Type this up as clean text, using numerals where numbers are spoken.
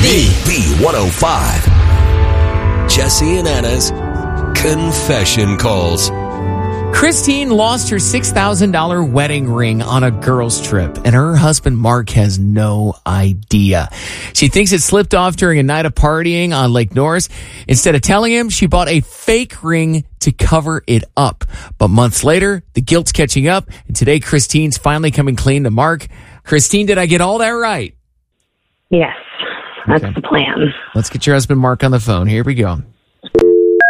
B105. Jesse and Anna's Confession Calls. Christine lost her $6,000 wedding ring on a girls' trip, and her husband Mark has no idea. She thinks it slipped off during a night of partying on Lake Norris. Instead of telling him, she bought a fake ring to cover it up. But months later, the guilt's catching up, and today Christine's finally coming clean to Mark. Christine, did I get all that right? Yes, that's the plan. Let's get your husband Mark on the phone. Here we go.